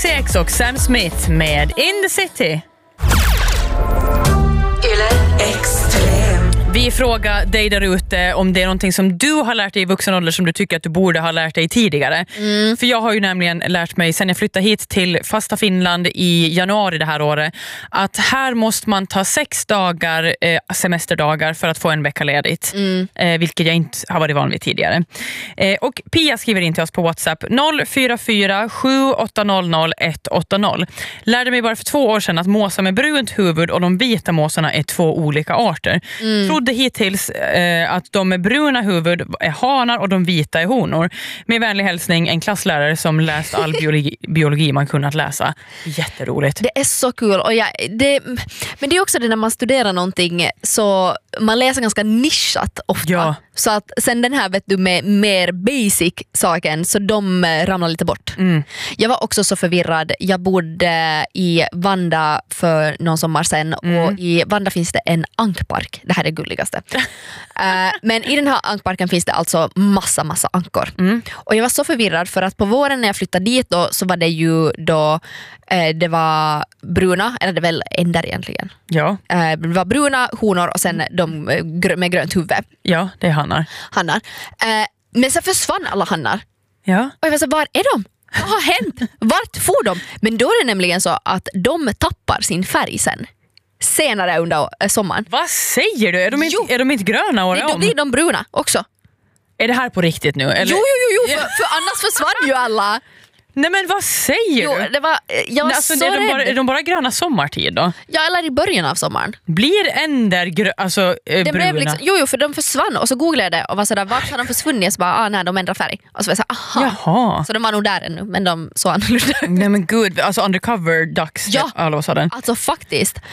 XCX och Sam Smith med In the City. Vi frågar dig där ute om det är någonting som du har lärt dig i vuxen ålder som du tycker att du borde ha lärt dig tidigare. För jag har ju nämligen lärt mig sen jag flyttade hit till fasta Finland i januari det här året att här måste man ta 6 dagar semesterdagar för att få en vecka ledigt. Vilket jag inte har varit van vid tidigare. Och Pia skriver in till oss på WhatsApp 044 780 180. Lärde mig bara för 2 år sedan att måsar med brunt huvud och de vita måsarna är 2 olika arter. Trodde hittills att de med bruna huvud är hanar och de vita är honor. Med vänlig hälsning en klasslärare som läst all biologi man kunnat läsa. Jätteroligt. Det är så kul. Och men det är också det när man studerar någonting så man läser ganska nischat ofta. Ja. Så att sen den här vet du med mer basic saken så de ramlar lite bort. Jag var också så förvirrad. Jag bodde i Vanda för någon sommar sen och i Vanda finns det en ankpark. Det här är det gulligaste. Men i den här ankparken finns det alltså massa ankor. Och jag var så förvirrad för att på våren när jag flyttade dit då, så var det ju då det var bruna, eller det är väl ändar egentligen. Ja. Det var bruna honor och sen de med grönt huvud. Ja, det är hannar. Men så försvann alla hannar. Ja. Och jag var så, var är de? Vad har hänt? Vart får de? Men då är det nämligen så att de tappar sin färg sen. Senare under sommaren. Vad säger du? Är de inte gröna året om? Då blir de bruna också. Är det här på riktigt nu? Eller? Jo, för annars försvann ju alla. Nej men vad säger du? Det var, jag var alltså, så är de bara gröna sommartid då? Ja, eller i början av sommaren. Blir änder bruna? Blev liksom, jo, för de försvann och så googlade jag det och var sådär, vart har de försvunnit? Så bara, nej, de ändrar färg. Och så var jag såhär, aha. Jaha. Så de var nog där ännu, men de så annorlunda. Nej men gud, alltså undercover ducks. Ja, alla sa den. alltså faktiskt.